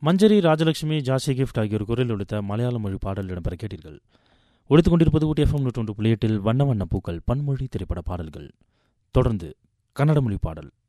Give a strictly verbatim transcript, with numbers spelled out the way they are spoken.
மஞ்சரி, Rajalakshmi, Jassi gift ஆகியோர் குரல் ஒலித்த மலையாள மொழி பாடல் இடம்பெற கேட்டீர்கள். ஒழித்துக் கொண்டிருப்பது ஊட்டி எஃப்எம் நூற்றி ஒன்று புள்ளி எட்டில் வண்ண வண்ண பூக்கள் பன்மொழி திரைப்பட பாடல்கள். தொடர்ந்து கன்னட மொழி பாடல்.